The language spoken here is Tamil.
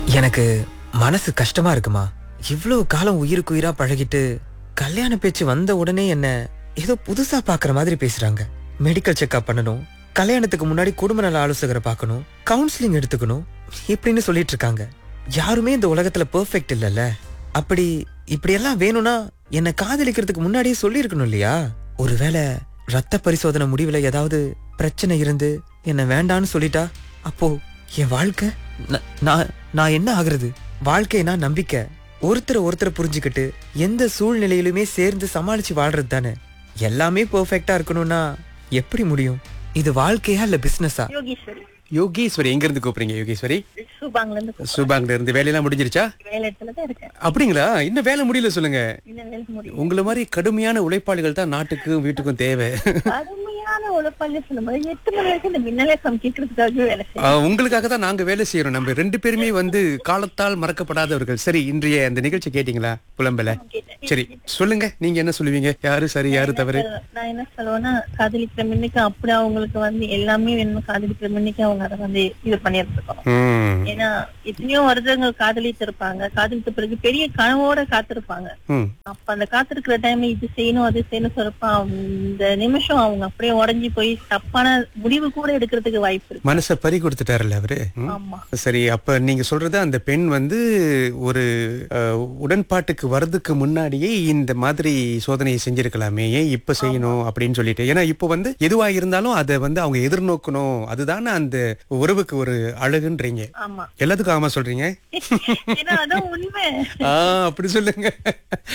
எனக்கு மனசு கஷ்டமா இருக்குமா. இவ்வளவு காலம் உயிருக்கு உயிரா பழகிட்டு கல்யாண பேச்சு வந்த உடனே என்ன ஏதோ புதுசா பாக்குற மாதிரி பேசுறாங்க. மெடிக்கல் செக்அப் பண்ணணும், கல்யாணத்துக்கு முன்னாடி குடும்ப நல ஆலோசகரை பார்க்கணும், கவுன்சிலிங் எடுத்துக்கணும் இப்படின்னு சொல்லிட்டு இருக்காங்க. யாருமே இந்த உலகத்துல பெர்ஃபெக்ட் இல்லல்ல. அப்படி இப்படி எல்லாம் வேணும்னா என்ன காதலிக்கிறதுக்கு முன்னாடியே சொல்லி இருக்கணும் இல்லையா? ஒருவேளை ரத்த பரிசோதனை முடிவுல ஏதாவது பிரச்சனை இருந்து என்ன வேண்டான்னு சொல்லிட்டா அப்போ என் வாழ்க்கை நான் என்ன ஆகுறது? வாழ்க்கைனா நம்பிக்கை, ஒருத்தரை புரிஞ்சுக்கிட்டு எந்த சூழ்நிலையிலுமே சேர்ந்து சமாளிச்சு வாழ்றது தானே. எல்லாமே பெர்ஃபெக்ட்டா இருக்கணும்னா எப்படி முடியும்? இது வாழ்க்கையா இல்ல பிசினஸா? யோகீஸ்வரி. யோகேஸ்வரி எங்க இருந்து கூப்பிடுறீங்க யோகேஸ்வரி? சூபாங்ல இருந்து கூப்பிடுறேன். சுபாங்ல இருந்து. வேலையெல்லாம் முடிஞ்சிருச்சா? வேலை இடத்துல தான் இருக்கேன். அப்படிங்களா? இன்னும் வேலை முடியல சொல்லுங்க. இன்னும் வேலை முடியும். உங்களை மாதிரி கடுமையான உழைப்பாளிகள் தான் நாட்டுக்கும் வீட்டுக்கும் தேவை. கடுமையான உழைப்பாளி சொல்லும்போது 8 மணி வரைக்கும் இந்த மின்னலே கேட்கறதுக்காகவே வேலை செய்யும். உங்களுக்காக தான் நாங்க வேலை செய்யறோம். நம்ம 2 பேருமே காலத்தால் மறக்கப்படாதவர்கள். சரி, இன்றைய அந்த நிகழ்ச்சி கேட்டீங்களா? புலம்பல. சரி, சொல்லுங்க. நீங்க என்ன சொல்லுவீங்க? யாரு சரி யாரு தவறு? நான் என்ன சொல்லுவேன்னா, காதலிக்கிற மின்னுக்கு அப்படி அவங்களுக்கு எல்லாமே வேணும். காதலிக்கிற மின்னுக்கு அவங்க அதை இது பண்ணிருக்கணும். ஏன்னா எத்தனையோ வருடங்கள் காதலித்து இருப்பாங்க. காதலித்த பிறகு பெரிய கனவோட காத்திருப்பாங்க. அப்ப அந்த காத்திருக்கிற டைம் இது செய்யணும் அது செய்யணும் சொல்றப்ப அந்த நிமிஷம் அவங்க அப்படியே உடஞ்சி போய் தப்பான முடிவு கூட எடுக்கிறதுக்கு வாய்ப்பு இருக்கு. மனச பறி கொடுத்துட்டாருல்ல அவரு. ஆமா. சரி, அப்ப நீங்க சொல்றது அந்த பெண் ஒரு உடன்பாட்டுக்கு வர்றதுக்கு முன்னாடியே இந்த மாதிரி சோதனையை செஞ்சிருக்கலாமே, ஏன் இப்ப செய்யணும் அப்படின்னு சொல்லிட்டு. ஏன்னா இப்ப எதுவா இருந்தாலும் அதை அவங்க எதிர்நோக்கணும். அதுதானே அந்த உறவுக்கு ஒரு அழகுன்றீங்க. ஆமா. எல்லாத்துக்கும் ஆமா சொல்றீங்க. ஏன்னா அதான் உண்மை. அப்படி சொல்லுங்க.